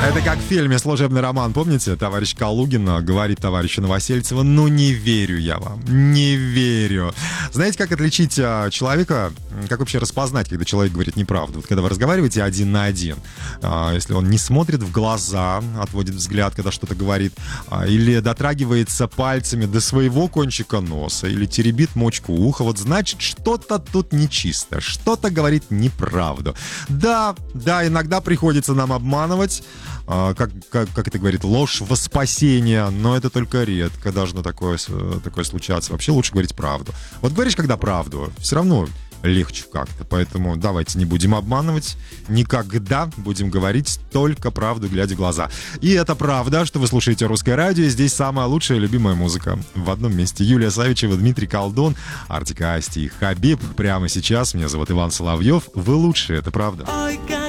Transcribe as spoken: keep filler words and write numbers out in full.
Это как в фильме «Служебный роман», помните? Товарищ Калугин говорит товарищу Новосельцеву: ну не верю я вам, не верю. Знаете, как отличить человека, как вообще распознать, когда человек говорит неправду? Вот когда вы разговариваете один на один, если он не смотрит в глаза, отводит взгляд, когда что-то говорит, или дотрагивается пальцами до своего кончика носа, или теребит мочку уха, вот значит, что-то тут нечисто, что-то говорит неправду. Да, да, иногда приходится нам обманывать, как, как, как это говорит, ложь во спасение, но это только редко должно такое, такое случаться. Вообще лучше говорить правду. Вот говоришь, когда правду, все равно легче как-то. Поэтому давайте не будем обманывать. Никогда будем говорить только правду, глядя в глаза. И это правда, что вы слушаете «Русское радио». И здесь самая лучшая любимая музыка. В одном месте Юлия Савичева, Дмитрий Колдун, Артик и Асти и Хабиб. Прямо сейчас. Меня зовут Иван Соловьев. Вы лучшие, это правда.